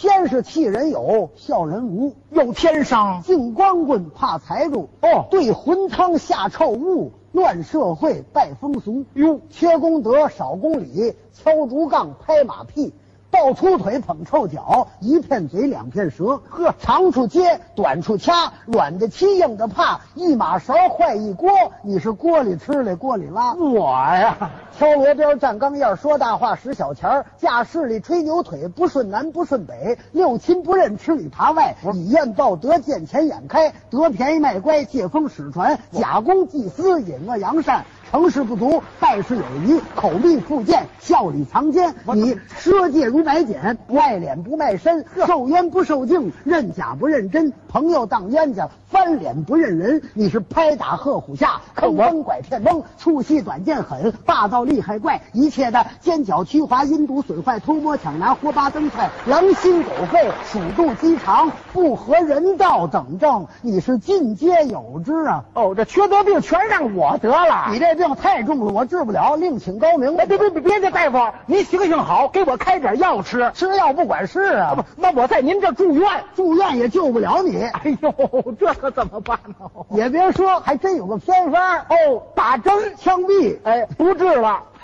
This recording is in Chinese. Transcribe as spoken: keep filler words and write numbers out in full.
天是气人有，笑人无。 有天伤， 进光棍怕财主。 哦， 对浑汤下臭物，乱社会败风俗。 哟， 缺功德少公理，敲竹杠拍马屁。抱粗腿捧臭脚，一片嘴两片舌。 呵， 长处接，短处掐，软的欺，硬的怕，一马勺坏一锅。你是锅里吃来锅里拉。 我呀， 挑罗标站钢燕，说大话使小钱儿，架势里吹牛腿，不顺南不顺北，六亲不认吃里扒外，以怨报德，见钱眼开，得便宜卖乖，借风使船，假公济私，隐恶扬善。成事不足，败事有余，口蜜腹剑，笑里藏奸。你赊借如白捡，卖脸不卖身，受冤不受敬，认假不认真，朋友当冤家，翻脸不认人。你是拍打鹤虎下，坑蒙拐骗蒙，粗细短剑狠，霸道厉害怪，一切的奸狡曲滑，阴毒损坏，偷摸抢拿，活扒蹬踹，狼心狗肺，鼠肚鸡肠，不合人道等症，你是尽皆有之啊！ 哦，这缺德病全让我得了。 你这病太重了，我治不了，另请高明。 别别别别介，大夫，您行行好，给我开点药吃。 吃药不管事啊！ 不，那我在您这住院， 住院也救不了你。 哎呦，这可怎么办呢？ 也别说，还真有个偏方。 哦，打针枪毙， 哎，不治了。